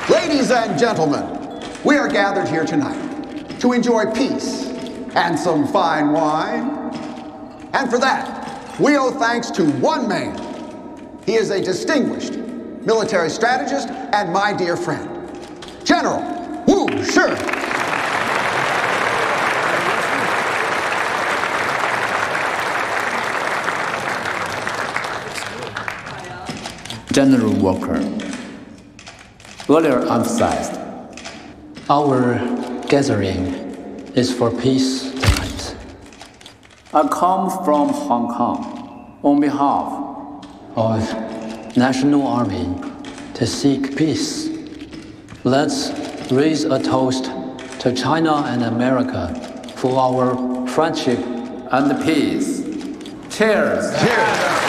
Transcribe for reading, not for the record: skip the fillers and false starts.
Ladies and gentlemen, we are gathered here tonight to enjoy peace and some fine wine. And for that, we owe thanks to one man. He is a distinguished military strategist and my dear friend, General Wu Shi. General Walker earlier emphasized, our gathering is for peace tonight. I come from Hong Kong on behalf Of National Army to seek peace. Let's raise a toast to China and America for our friendship and peace. Cheers! Cheers!